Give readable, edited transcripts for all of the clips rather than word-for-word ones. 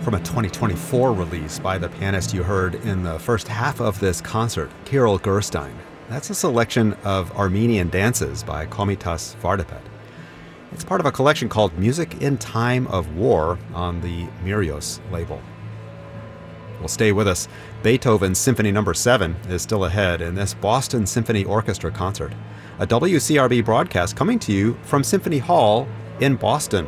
From a 2024 release by the pianist you heard in the first half of this concert, Kirill Gerstein. That's a selection of Armenian dances by Komitas Vardapet. It's part of a collection called Music in Time of War on the Mirios label. Well, stay with us. Beethoven's Symphony No. 7 is still ahead in this Boston Symphony Orchestra concert, a WCRB broadcast coming to you from Symphony Hall in Boston.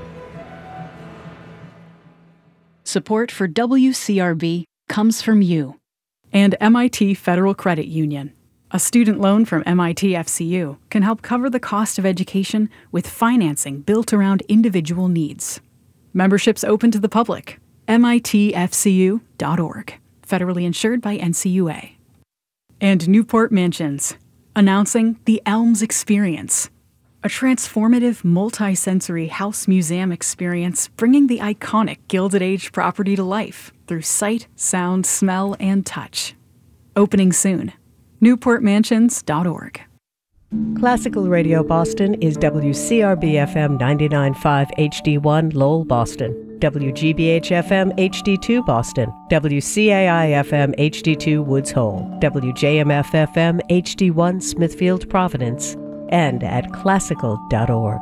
Support for WCRB comes from you and MIT Federal Credit Union. A student loan from MIT FCU can help cover the cost of education with financing built around individual needs. Membership's open to the public. mitfcu.org. Federally insured by NCUA. And Newport Mansions, announcing the Elms Experience, a transformative multi-sensory house museum experience bringing the iconic Gilded Age property to life through sight, sound, smell, and touch. Opening soon. newportmansions.org. Classical Radio Boston is WCRB-FM 99.5 HD1 Lowell, Boston, WGBH-FM HD2 Boston, WCAI-FM HD2 Woods Hole, WJMF-FM HD1 Smithfield, Providence, and at classical.org.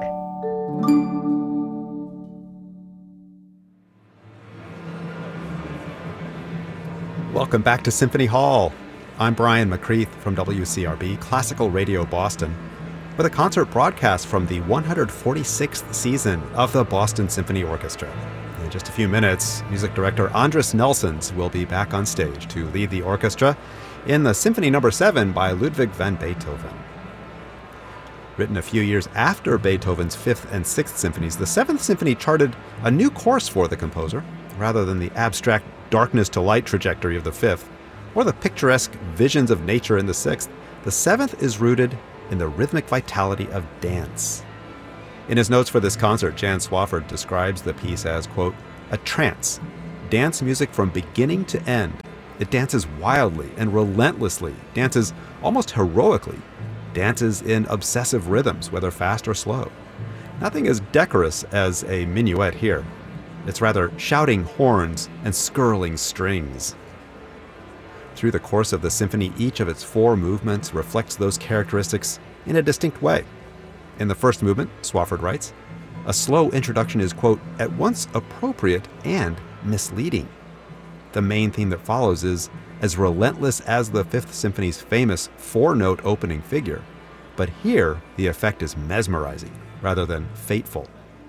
Welcome back to Symphony Hall. I'm Brian McCreath from WCRB Classical Radio Boston with a concert broadcast from the 146th season of the Boston Symphony Orchestra. In just a few minutes, music director Andris Nelsons will be back on stage to lead the orchestra in the Symphony No. 7 by Ludwig van Beethoven. Written a few years after Beethoven's 5th and 6th symphonies, the 7th symphony charted a new course for the composer, rather than the abstract darkness to light trajectory of the 5th, or the picturesque visions of nature in the 6th. The 7th is rooted in the rhythmic vitality of dance. In his notes for this concert, Jan Swafford describes the piece as, quote, a trance, dance music from beginning to end. It dances wildly and relentlessly, dances almost heroically, dances in obsessive rhythms, whether fast or slow. Nothing as decorous as a minuet here. It's rather shouting horns and skirling strings. Through the course of the symphony, each of its 4 movements reflects those characteristics in a distinct way. In the first movement, Swafford writes, a slow introduction is, quote, at once appropriate and misleading. The main theme that follows is as relentless as the 5th Symphony's famous 4-note opening figure, but here the effect is mesmerizing rather than fateful.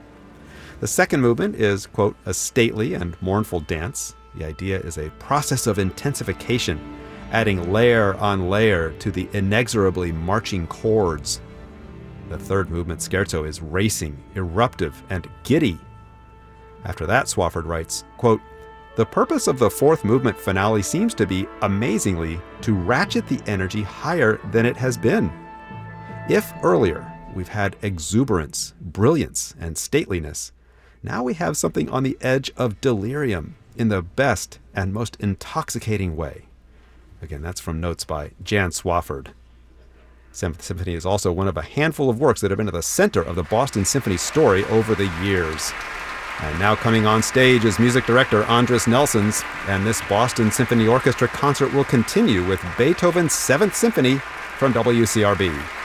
The second movement is, quote, a stately and mournful dance. The idea is a process of intensification, adding layer on layer to the inexorably marching chords. The third movement, Scherzo, is racing, eruptive, and giddy. After that, Swafford writes, quote, the purpose of the 4th movement finale seems to be, amazingly, to ratchet the energy higher than it has been. If earlier we've had exuberance, brilliance, and stateliness, now we have something on the edge of delirium, in the best and most intoxicating way. Again, that's from notes by Jan Swafford. 7th Symphony is also one of a handful of works that have been at the center of the Boston Symphony story over the years. And now coming on stage is music director Andris Nelsons, and this Boston Symphony Orchestra concert will continue with Beethoven's 7th Symphony from WCRB.